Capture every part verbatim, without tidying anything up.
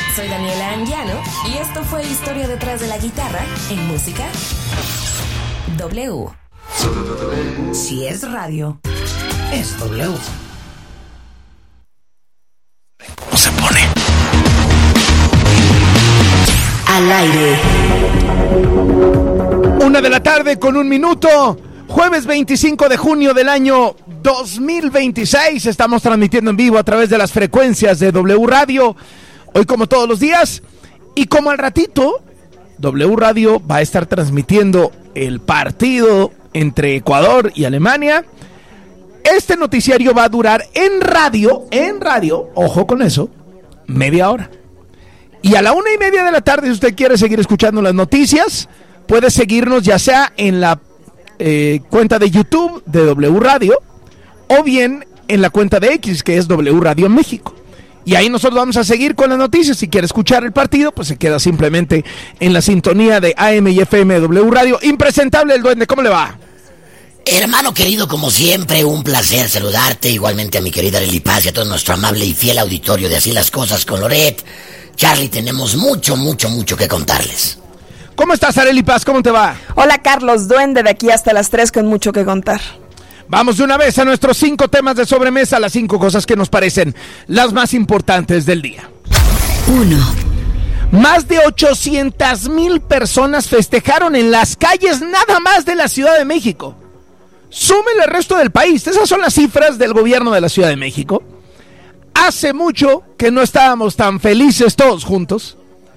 Soy Daniela Anguiano y esto fue Historia detrás de la guitarra en Música W. Si es radio, es W. ¿Cómo se pone? Al aire. Una de la tarde con un minuto. Jueves veinticinco de junio del año dos mil veintiséis. Estamos transmitiendo en vivo a través de las frecuencias de W Radio. Hoy como todos los días. Y como al ratito, W Radio va a estar transmitiendo el partido entre Ecuador y Alemania. Este noticiario va a durar en radio, en radio, ojo con eso, media hora. Y a la una y media de la tarde, si usted quiere seguir escuchando las noticias, puede seguirnos ya sea en la eh, cuenta de YouTube de W Radio o bien en la cuenta de X, que es W Radio México. Y ahí nosotros vamos a seguir con las noticias. Si quiere escuchar el partido, pues se queda simplemente en la sintonía de A M y F M de W Radio. Impresentable el duende, ¿cómo le va? Hermano querido, como siempre, un placer saludarte. Igualmente a mi querida Arely Paz y a todo nuestro amable y fiel auditorio de Así las Cosas con Loret. Charlie, tenemos mucho, mucho, mucho que contarles. ¿Cómo estás, Arely Paz? ¿Cómo te va? Hola, Carlos, duende, de aquí hasta las tres con mucho que contar. Vamos de una vez a nuestros cinco temas de sobremesa, las cinco cosas que nos parecen las más importantes del día. Uno. Más de ochocientas mil personas festejaron en las calles nada más de la Ciudad de México. Súmele el resto del país. Esas son las cifras del gobierno de la Ciudad de México. Hace mucho que no estábamos tan felices todos juntos.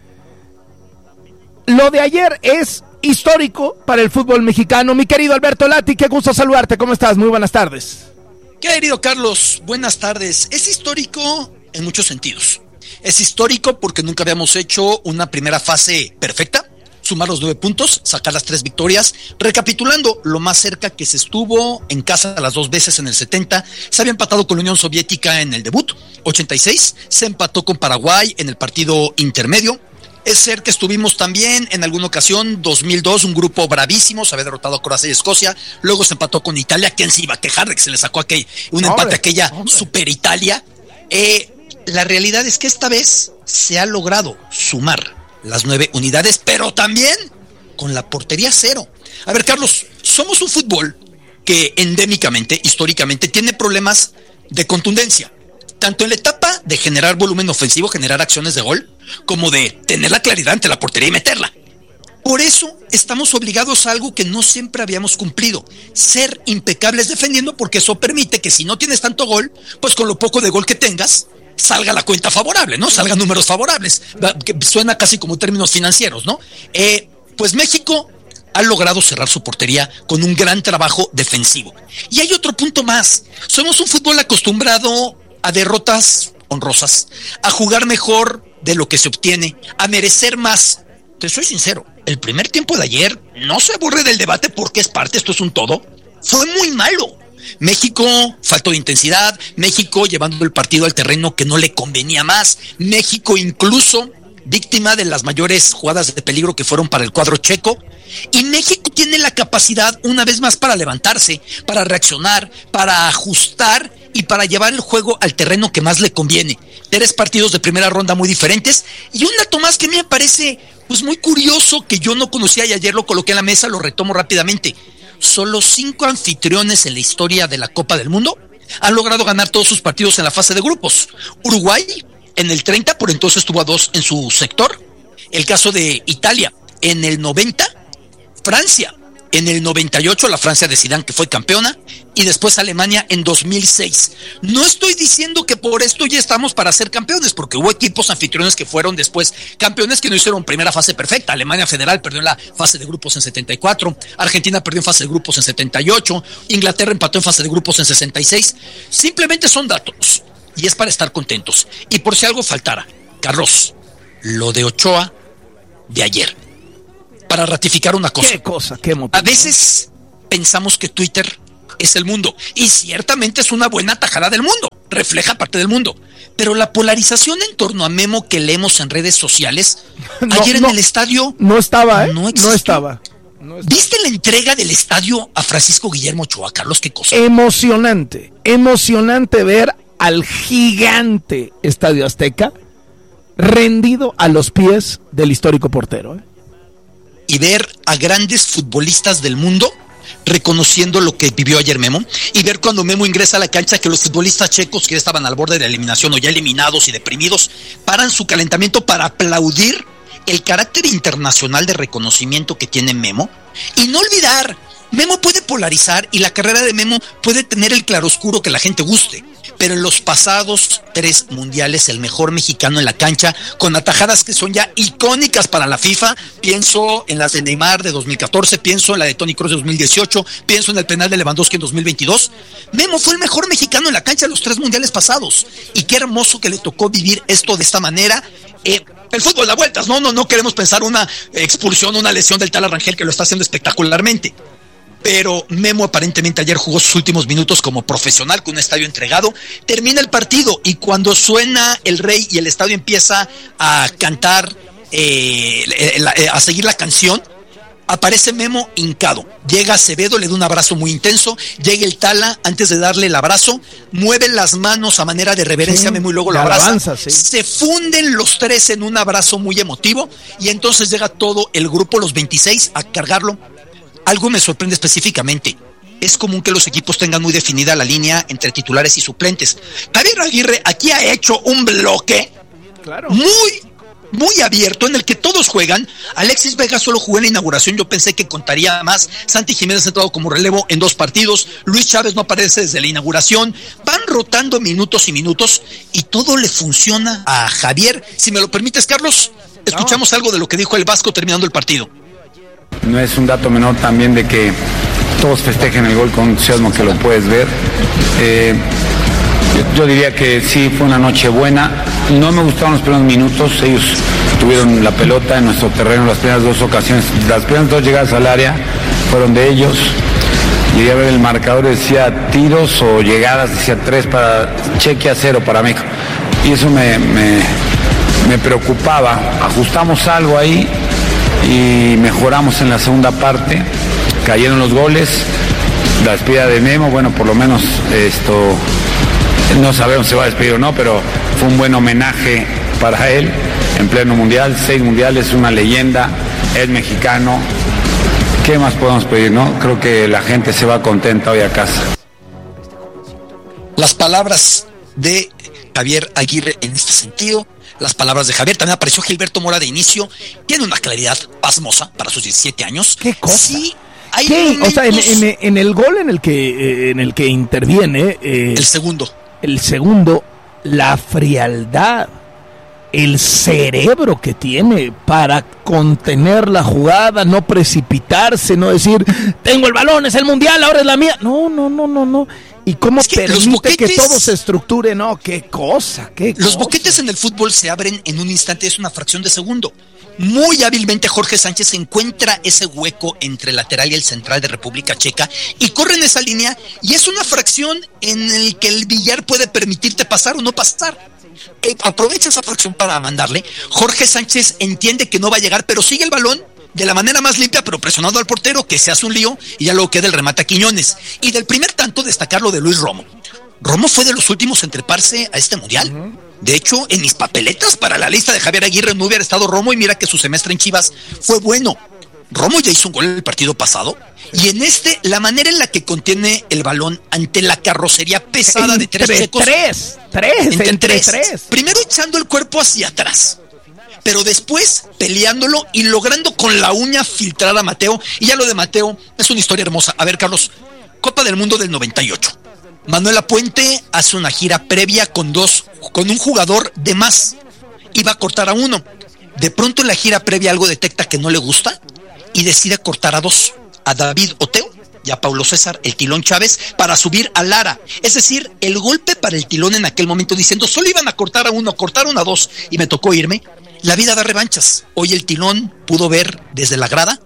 Lo de ayer es histórico para el fútbol mexicano. Mi querido Alberto Lati, qué gusto saludarte. ¿Cómo estás? Muy buenas tardes. Querido Carlos, buenas tardes. Es histórico en muchos sentidos. Es histórico porque nunca habíamos hecho una primera fase perfecta. Sumar los nueve puntos, sacar las tres victorias. Recapitulando, lo más cerca que se estuvo en casa las dos veces en el setenta, se había empatado con la Unión Soviética en el debut, ochenta y seis, se empató con Paraguay en el partido intermedio. Es ser que estuvimos también en alguna ocasión, dos mil dos, un grupo bravísimo, se había derrotado a Croacia y Escocia, luego se empató con Italia. ¿Quién se iba a quejar de que se le sacó aquel, un hombre, empate a aquella hombre. super Italia? Eh, la realidad es que esta vez se ha logrado sumar las nueve unidades, pero también con la portería cero. A ver, Carlos, somos un fútbol que endémicamente, históricamente, tiene problemas de contundencia, tanto en la etapa de generar volumen ofensivo, generar acciones de gol, como de tener la claridad ante la portería y meterla. Por eso estamos obligados a algo que no siempre habíamos cumplido, ser impecables defendiendo, porque eso permite que si no tienes tanto gol, pues con lo poco de gol que tengas, salga la cuenta favorable, ¿no? Salgan números favorables, que suena casi como términos financieros, ¿no? Eh, pues México ha logrado cerrar su portería con un gran trabajo defensivo. Y hay otro punto más, somos un fútbol acostumbrado a derrotas honrosas, a jugar mejor de lo que se obtiene, a merecer más. Te soy sincero, el primer tiempo de ayer no se aburre del debate porque es parte, esto es un todo, fue muy malo. México faltó de intensidad, México llevando el partido al terreno que no le convenía más, México incluso víctima de las mayores jugadas de peligro que fueron para el cuadro checo, y México tiene la capacidad una vez más para levantarse, para reaccionar, para ajustar y para llevar el juego al terreno que más le conviene. Tres partidos de primera ronda muy diferentes y un dato más que a mí me parece pues muy curioso, que yo no conocía y ayer lo coloqué en la mesa, lo retomo rápidamente. Solo cinco anfitriones en la historia de la Copa del Mundo han logrado ganar todos sus partidos en la fase de grupos. Uruguay en el treinta, por entonces tuvo a dos en su sector. El caso de Italia en el noventa, Francia en el noventa y ocho, la Francia de Zidane, que fue campeona, y después Alemania en dos mil seis. No estoy diciendo que por esto ya estamos para ser campeones, porque hubo equipos anfitriones que fueron después campeones que no hicieron primera fase perfecta. Alemania Federal perdió en la fase de grupos en setenta y cuatro, Argentina perdió en fase de grupos en setenta y ocho, Inglaterra empató en fase de grupos en sesenta y seis. Simplemente son datos, y es para estar contentos. Y por si algo faltara, Carlos, lo de Ochoa de ayer, para ratificar una cosa. ¿Qué cosa? ¿Qué motivo? A veces pensamos que Twitter es el mundo, y ciertamente es una buena tajada del mundo, refleja parte del mundo, pero la polarización en torno a Memo que leemos en redes sociales, no, ayer no, en el estadio no estaba, ¿eh? No, no estaba. No estaba. ¿Viste la entrega del estadio a Francisco Guillermo Ochoa, Carlos? ¿Qué cosa? Emocionante, emocionante ver al gigante Estadio Azteca rendido a los pies del histórico portero. ¿eh? Y ver a grandes futbolistas del mundo reconociendo lo que vivió ayer Memo, y ver cuando Memo ingresa a la cancha que los futbolistas checos que ya estaban al borde de la eliminación o ya eliminados y deprimidos paran su calentamiento para aplaudir el carácter internacional de reconocimiento que tiene Memo. Y no olvidar, Memo puede polarizar y la carrera de Memo puede tener el claroscuro que la gente guste, pero en los pasados tres mundiales el mejor mexicano en la cancha, con atajadas que son ya icónicas para la FIFA. Pienso en las de Neymar de dos mil catorce, pienso en la de Toni Kroos de dos mil dieciocho, pienso en el penal de Lewandowski en dos mil veintidós. Memo fue el mejor mexicano en la cancha en los tres mundiales pasados, y qué hermoso que le tocó vivir esto de esta manera. eh, El fútbol da vueltas, no, no, no queremos pensar una expulsión, una lesión del tal Rangel, que lo está haciendo espectacularmente. Pero Memo aparentemente ayer jugó sus últimos minutos como profesional, con un estadio entregado. Termina el partido y cuando suena el Rey y el estadio empieza a cantar, eh, a seguir la canción, aparece Memo hincado. Llega Acevedo, le da un abrazo muy intenso. Llega el Tala, antes de darle el abrazo, mueve las manos a manera de reverencia sí, a Memo y luego lo abraza. Alabanza, sí. Se funden los tres en un abrazo muy emotivo, y entonces llega todo el grupo, los veintiséis, a cargarlo. Algo me sorprende específicamente. Es común que los equipos tengan muy definida la línea entre titulares y suplentes. Javier Aguirre aquí ha hecho un bloque claro. muy, muy abierto en el que todos juegan. Alexis Vega solo jugó en la inauguración, yo pensé que contaría más. Santi Jiménez ha entrado como relevo en dos partidos. Luis Chávez no aparece desde la inauguración. Van rotando minutos y minutos y todo le funciona a Javier. Si me lo permites, Carlos, escuchamos no. algo de lo que dijo el Vasco terminando el partido. No es un dato menor también de que todos festejen el gol con entusiasmo, que lo puedes ver. Eh, yo, yo diría que sí, fue una noche buena. No me gustaron los primeros minutos. Ellos tuvieron la pelota en nuestro terreno las primeras dos ocasiones. Las primeras dos llegadas al área fueron de ellos. Llegué a ver el marcador, decía tiros o llegadas, decía tres para Chequia, cero para México. Y eso me, me, me preocupaba. Ajustamos algo ahí y mejoramos en la segunda parte. Cayeron los goles, la despedida de Memo, bueno, por lo menos esto, no sabemos si va a despedir o no, pero fue un buen homenaje para él en pleno mundial, seis mundiales, una leyenda, es mexicano. ¿Qué más podemos pedir, no? Creo que la gente se va contenta hoy a casa. Las palabras de Javier Aguirre en este sentido. Las palabras de Javier, también apareció Gilberto Mora de inicio, tiene una claridad pasmosa para sus diecisiete años. ¿Qué cosa? Sí, hay ¿Qué? momentos... O sea, en, en, en el gol en el que, en el que interviene... Eh, el segundo. El segundo, la frialdad, el cerebro que tiene para contener la jugada, no precipitarse, no decir, tengo el balón, es el mundial, ahora es la mía. No, no, no, no, no. ¿Y cómo es que permite boquetes, que todo se estructure? No, qué cosa, qué Los cosa. boquetes en el fútbol se abren en un instante, es una fracción de segundo. Muy hábilmente Jorge Sánchez encuentra ese hueco entre el lateral y el central de República Checa y corre en esa línea, y es una fracción en el que el billar puede permitirte pasar o no pasar. Eh, aprovecha esa fracción para mandarle. Jorge Sánchez entiende que no va a llegar, pero sigue el balón de la manera más limpia, pero presionando al portero, que se hace un lío, y ya luego queda el remate a Quiñones. Y del primer tanto, destacar lo de Luis Romo. Romo fue de los últimos en treparse a este mundial. Uh-huh. De hecho, en mis papeletas para la lista de Javier Aguirre no hubiera estado Romo, y mira que su semestre en Chivas fue bueno. Romo ya hizo un gol en el partido pasado, y en este, la manera en la que contiene el balón ante la carrocería pesada entre de tres checos. Tres, tres, entre, entre tres. tres. Primero echando el cuerpo hacia atrás, pero después peleándolo y logrando con la uña filtrar a Mateo. Y ya lo de Mateo es una historia hermosa. A ver, Carlos, Copa del Mundo del noventa y ocho. Manuel Apuente hace una gira previa con dos, con un jugador de más. Iba a cortar a uno. De pronto en la gira previa algo detecta que no le gusta y decide cortar a dos. A David Oteo y a Paulo César, el Tilón Chávez, para subir a Lara. Es decir, el golpe para el Tilón en aquel momento, diciendo, solo iban a cortar a uno, cortaron a dos y me tocó irme. La vida da revanchas. Hoy el Tilón pudo ver desde la grada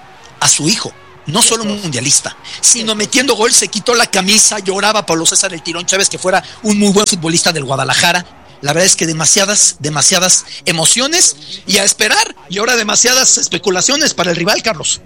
a su hijo, no solo un mundialista, sino metiendo gol, se quitó la camisa, lloraba Pablo César el Tilón Chávez, que fuera un muy buen futbolista del Guadalajara. La verdad es que demasiadas, demasiadas emociones y a esperar, y ahora demasiadas especulaciones para el rival, Carlos.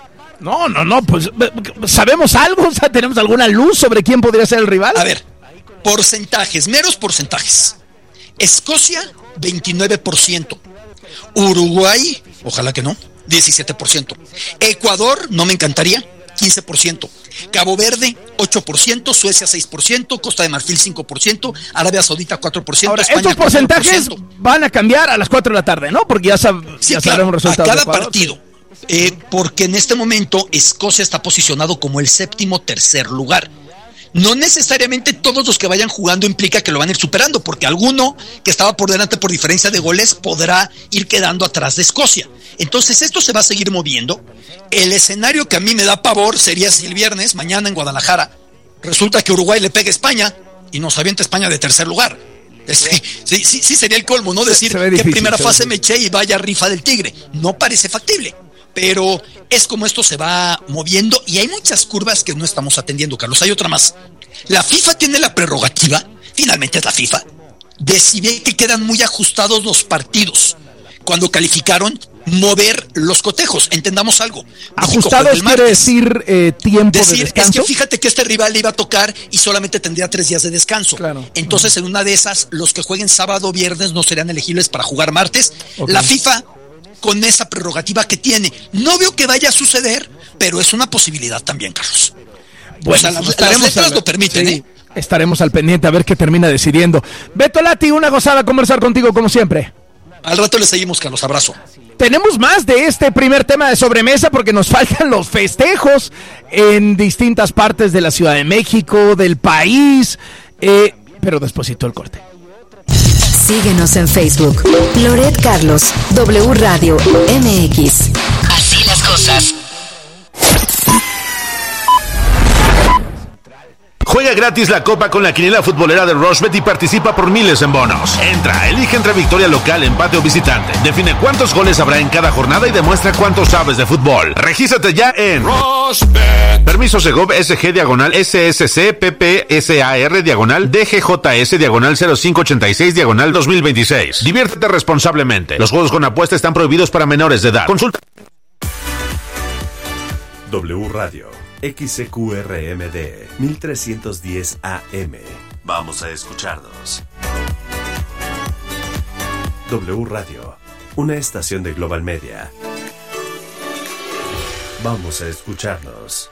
No, no, no, pues ¿sabemos algo? O sea, ¿tenemos alguna luz sobre quién podría ser el rival? A ver, porcentajes, meros porcentajes. Escocia veintinueve por ciento. Uruguay, ojalá que no, diecisiete por ciento. Ecuador, no me encantaría, quince por ciento. Cabo Verde, ocho por ciento. Suecia, seis por ciento. Costa de Marfil, cinco por ciento. Arabia Saudita, cuatro por ciento. Ahora, España, estos porcentajes van a cambiar a las cuatro de la tarde, ¿no? Porque ya, sab sí, ya claro, sabremos resultados. A cada de Ecuador, partido. Sí. Eh, porque en este momento Escocia está posicionado como el séptimo tercer lugar. No necesariamente todos los que vayan jugando implica que lo van a ir superando, porque alguno que estaba por delante por diferencia de goles podrá ir quedando atrás de Escocia. Entonces esto se va a seguir moviendo. El escenario que a mí me da pavor sería si el viernes, mañana en Guadalajara, resulta que Uruguay le pega a España y nos avienta España de tercer lugar. Sí, sí, sí, sí sería el colmo, ¿no? Decir que en primera fase me eché y vaya rifa del tigre. No parece factible. Pero es como esto se va moviendo y hay muchas curvas que no estamos atendiendo, Carlos. Hay otra más. La FIFA tiene la prerrogativa, finalmente es la FIFA, de si ve que quedan muy ajustados los partidos. Cuando calificaron, mover los cotejos. Entendamos algo. ¿Ajustados quiere decir eh, tiempo decir, de descanso? Es que fíjate que este rival le iba a tocar y solamente tendría tres días de descanso. Claro. Entonces, uh-huh. en una de esas, los que jueguen sábado o viernes no serían elegibles para jugar martes. Okay. La FIFA, con esa prerrogativa que tiene, no veo que vaya a suceder, pero es una posibilidad también, Carlos. Bueno, o sea, las, las letras al, lo permiten, sí, ¿eh? Estaremos al pendiente a ver qué termina decidiendo. Beto Lati, una gozada conversar contigo como siempre. Al rato le seguimos, Carlos. Abrazo. Tenemos más de este primer tema de sobremesa porque nos faltan los festejos en distintas partes de la Ciudad de México, del país, eh, pero despuesito el corte. Síguenos en Facebook. Loret Carlos, W Radio M X. Así las cosas. Juega gratis la Copa con la quiniela futbolera de Rushbet y participa por miles en bonos. Entra, elige entre victoria local, empate o visitante. Define cuántos goles habrá en cada jornada y demuestra cuánto sabes de fútbol. Regístrate ya en Rushbet. Permiso Segov S G diagonal S S C P P S A R diagonal D G J S diagonal cero cinco ochenta y seis diagonal dos mil veintiséis. Diviértete responsablemente. Los juegos con apuesta están prohibidos para menores de edad. Consulta. W Radio. X C Q R M D mil trescientos diez A M. Vamos a escucharnos. W Radio, una estación de Global Media. Vamos a escucharnos.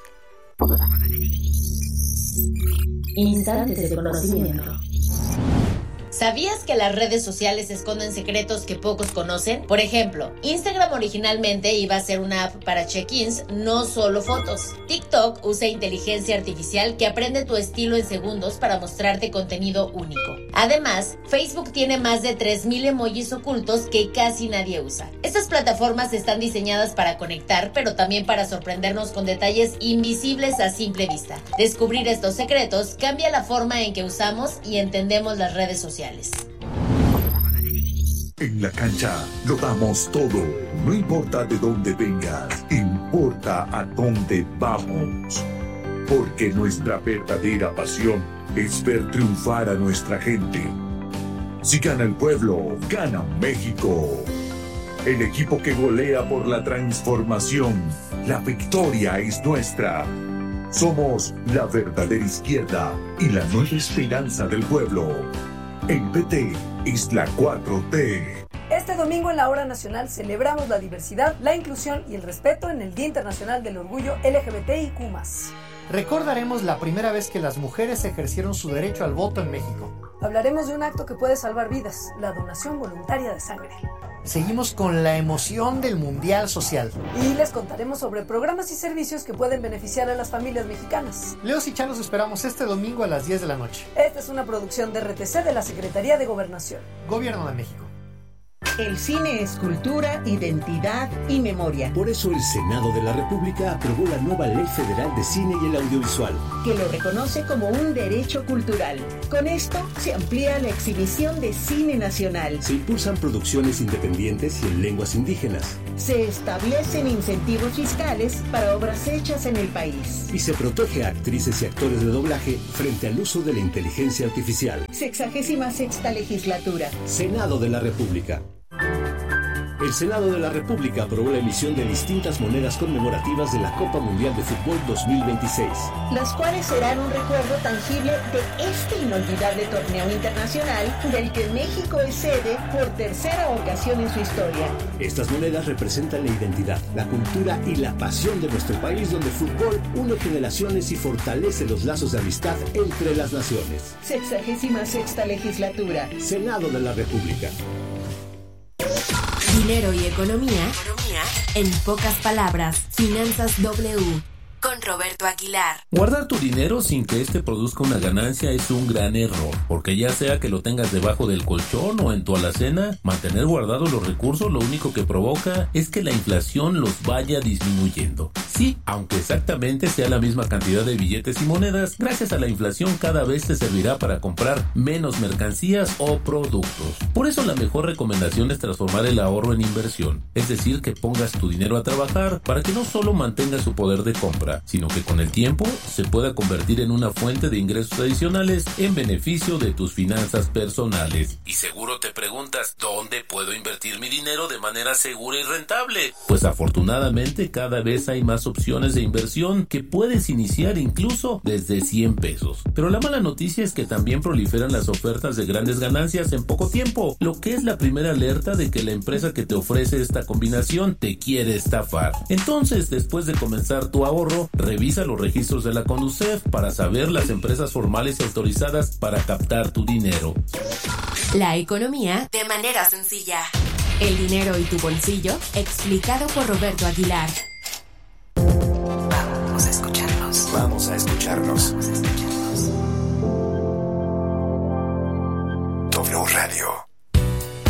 Instantes de conocimiento. ¿Sabías que las redes sociales esconden secretos que pocos conocen? Por ejemplo, Instagram originalmente iba a ser una app para check-ins, no solo fotos. TikTok usa inteligencia artificial que aprende tu estilo en segundos para mostrarte contenido único. Además, Facebook tiene más de tres mil emojis ocultos que casi nadie usa. Estas plataformas están diseñadas para conectar, pero también para sorprendernos con detalles invisibles a simple vista. Descubrir estos secretos cambia la forma en que usamos y entendemos las redes sociales. En la cancha lo damos todo. No importa de dónde vengas, importa a dónde vamos. Porque nuestra verdadera pasión es ver triunfar a nuestra gente. Si gana el pueblo, gana México. El equipo que golea por la transformación. La victoria es nuestra. Somos la verdadera izquierda y la nueva esperanza del pueblo. El P T es la cuatro T. Este domingo en la Hora Nacional celebramos la diversidad, la inclusión y el respeto en el Día Internacional del Orgullo L G B T I Q más. Recordaremos la primera vez que las mujeres ejercieron su derecho al voto en México. Hablaremos de un acto que puede salvar vidas, la donación voluntaria de sangre. Seguimos con la emoción del Mundial Social. Y les contaremos sobre programas y servicios que pueden beneficiar a las familias mexicanas. Leos y Chá los esperamos este domingo a las diez de la noche. Esta es una producción de R T C de la Secretaría de Gobernación. Gobierno de México. El cine es cultura, identidad y memoria. Por eso el Senado de la República aprobó la nueva Ley Federal de Cine y el Audiovisual, que lo reconoce como un derecho cultural. Con esto se amplía la exhibición de cine nacional. Se impulsan producciones independientes y en lenguas indígenas. Se establecen incentivos fiscales para obras hechas en el país. Y se protege a actrices y actores de doblaje frente al uso de la inteligencia artificial. Sexagésima sexta legislatura. Senado de la República. El Senado de la República aprobó la emisión de distintas monedas conmemorativas de la Copa Mundial de Fútbol dos mil veintiséis. Las cuales serán un recuerdo tangible de este inolvidable torneo internacional del que México es sede por tercera ocasión en su historia. Estas monedas representan la identidad, la cultura y la pasión de nuestro país, donde el fútbol une generaciones y fortalece los lazos de amistad entre las naciones. Sexagésima sexta legislatura. Senado de la República. Dinero y economía, economía en pocas palabras. Finanzas W con Roberto Aguilar. Guardar tu dinero sin que este produzca una ganancia es un gran error, porque ya sea que lo tengas debajo del colchón o en tu alacena, mantener guardados los recursos lo único que provoca es que la inflación los vaya disminuyendo. Sí, aunque exactamente sea la misma cantidad de billetes y monedas, gracias a la inflación cada vez te servirá para comprar menos mercancías o productos. Por eso la mejor recomendación es transformar el ahorro en inversión, es decir, que pongas tu dinero a trabajar para que no solo mantenga su poder de compra, sino que con el tiempo se pueda convertir en una fuente de ingresos adicionales en beneficio de tus finanzas personales. Y seguro te preguntas, ¿dónde puedo invertir mi dinero de manera segura y rentable? Pues afortunadamente cada vez hay más opciones de inversión que puedes iniciar incluso desde cien pesos. Pero la mala noticia es que también proliferan las ofertas de grandes ganancias en poco tiempo, lo que es la primera alerta de que la empresa que te ofrece esta combinación te quiere estafar. Entonces, después de comenzar tu ahorro, revisa los registros de la Conducef para saber las empresas formales autorizadas para captar tu dinero. La economía de manera sencilla. El dinero y tu bolsillo, explicado por Roberto Aguilar. Vamos a escucharnos. Vamos a escucharnos. W Radio.